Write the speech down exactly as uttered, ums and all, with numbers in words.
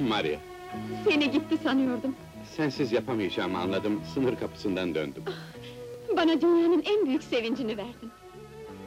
Maria. Seni gitti sanıyordum. Sensiz yapamayacağımı anladım, sınır kapısından döndüm. Bana dünyanın en büyük sevincini verdin.